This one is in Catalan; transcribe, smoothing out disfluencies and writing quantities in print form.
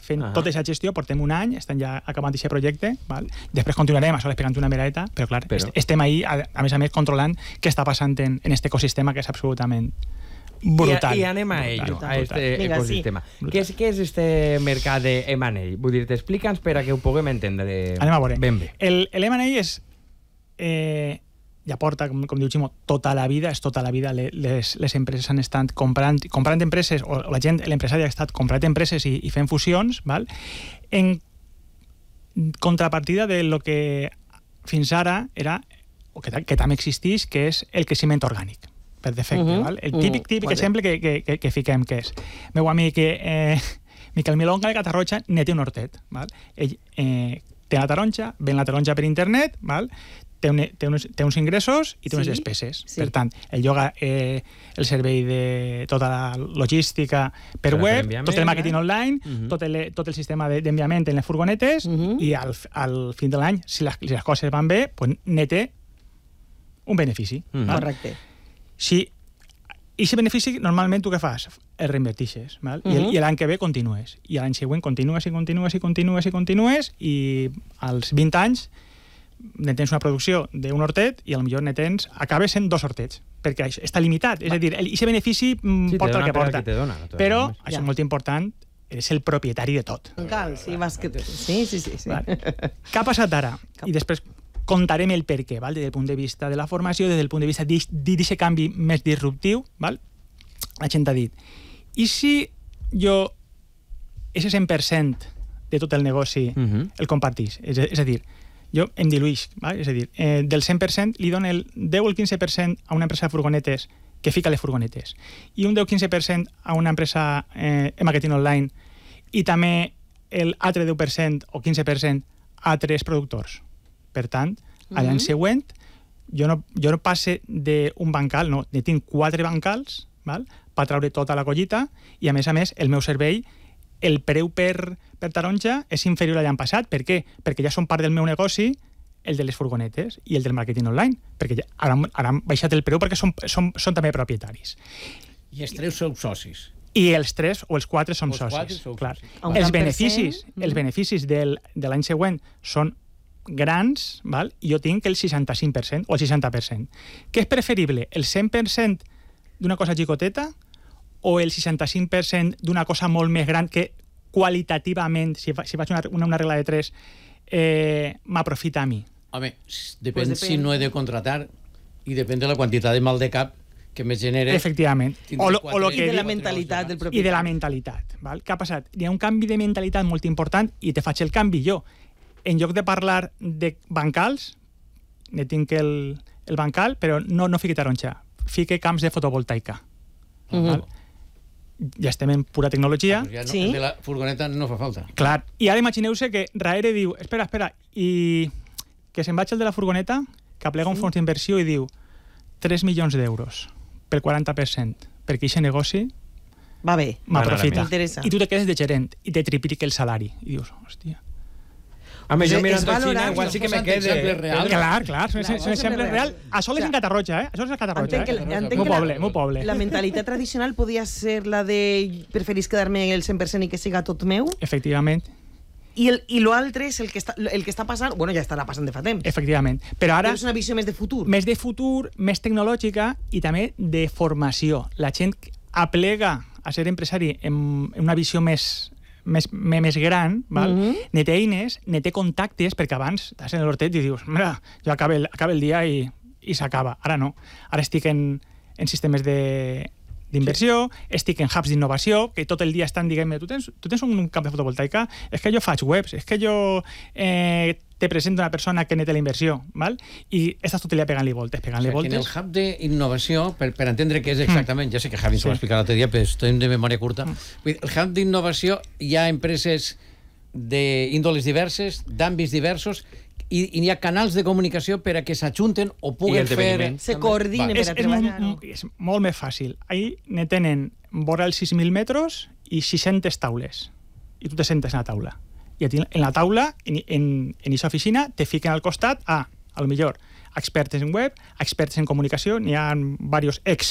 fent tota aquesta gestió, portem un any, estem ja acabant aquest projecte, val? Després continuarem a soles pegant una miradeta, però clar, estem ahí, a més, controlant què està passant en aquest ecosistema que és absolutament brutal. I anem a ello, a este ecosistema. Què és este mercat de M&A? Vull dir, explica'ns per a que ho puguem entendre ben bé. El M&A és... ja porta, com diu Ximo, tota la vida, les empreses han estat comprant empreses, o la gent, l'empresari ha estat comprant empreses i fent fusions, val? En contrapartida de lo que fins ara era, o que també existeix, que és el creixement orgànic, per defecte, val? El típic exemple que fiquem, que és, meu amic Miquel Milonga de Catarroja ne té un hortet, val? Ell té la taronja, ven la taronja per internet, val? Té uns ingressos i té unes despeses. Per tant, ell lloga el servei de tota la logística per web, tot el màrqueting online, tot el sistema d'enviament en les furgonetes, i al fin de l'any, si les coses van bé, ne té un benefici. Correcte. Si aquest benefici, normalment tu què fas? El reinvertixes, i l'any que ve continues. I l'any següent continues i als 20 anys ne tens una producció d'un hortet i potser ne tens, acabes sent 2 hortets, perquè està limitat, és a dir, aquest benefici porta el que porta, però això és molt important, eres el propietari de tot. Sí. Què ha passat ara? I després contarem el per què, des del punt de vista de la formació, des del punt de vista d'aquest canvi més disruptiu, la gent ha dit, i si jo aquest 100% de tot el negoci el compartís? És a dir, jo em diluïx, és a dir, del 100% li dono el 10 o el 15% a una empresa de furgonetes que fica les furgonetes, i un 10-15% a una empresa en marketing online, i també l'altre 10% o 15% a 3 productors. Per tant, a l'any següent, jo no passe d'un bancal, no, ne tinc 4 bancals, per treure tota la collita, i a més, el meu servei, el preu per taronja és inferior a l'any passat. Per què? Perquè ja són part del meu negoci, el de les furgonetes i el del màrqueting online, perquè ara han baixat el preu perquè són també propietaris. I els 3 sou socis. I els 3 o els 4 som socis. Els beneficis de l'any següent són grans, i jo tinc el 65% o el 60%. Què és preferible? El 100% d'una cosa xicoteta o el 65% d'una cosa molt més gran que qualitativament, si faig una regla de 3, m'aprofita a mi? Home, depèn si no he de contratar i depèn de la quantitat de mal de cap que me genera... Efectivament. I de la mentalitat del propietari. I de la mentalitat. Què ha passat? Hi ha un canvi de mentalitat molt important i te faig el canvi jo. En lloc de parlar de bancals, ne tinc el bancal, però no fique taronja, fique camps de fotovoltaica. Ja estem en pura tecnologia. El de la furgoneta no fa falta. Clar, i ara imagineu-se que darrere diu, espera, i que se'n vaig el de la furgoneta, que aplega un fons d'inversió i diu 3 milions d'euros pel 40%, perquè aquest negoci va bé, m'aprofita. I tu te quedes de gerent i te triplica el salari. I dius, hòstia... Home, jo mirant Xina, igual sí que me quede... Clar, són exemples reals. Això és en Catarroja, Això és a Catarroja. Meu poble. La mentalitat tradicional podia ser la de preferís quedar-me el 100% i que siga tot meu? Efectivament. I l'altre és el que està passant... Bueno, ja estarà passant de fa temps. Efectivament. Però ara... És una visió més de futur. Més de futur, més tecnològica i també de formació. La gent aplega a ser empresari en una visió més gran, ne té eines, ne té contactes, perquè abans estàs en l'hortet i dius, mira, jo acaba el dia i s'acaba. Ara no. Ara estic en sistemes d'inversió, estic en hubs d'innovació, que tot el dia estan dient, tu tens un camp de fotovoltaica? És que jo faig webs, és que jo te presento una persona que ne té la inversió, i estàs tot el dia pegant-li voltes. En el hub d'innovació, per entendre què és exactament, ja sé que Javi ens ho va explicar l'altre dia, però estem de memòria curta, el hub d'innovació hi ha empreses d'índoles diverses, d'àmbits diversos, i hi ha canals de comunicació per a que s'ajunten o puguen fer... Se coordinen per a treballar. És molt més fàcil. Ahir ne tenen vora els 6.000 metres i 600 taules. I tu te sentes en la taula. I en la taula, en aquesta oficina, te fiquen al costat a lo millor, expertes en web, experts en comunicació, n'hi ha diversos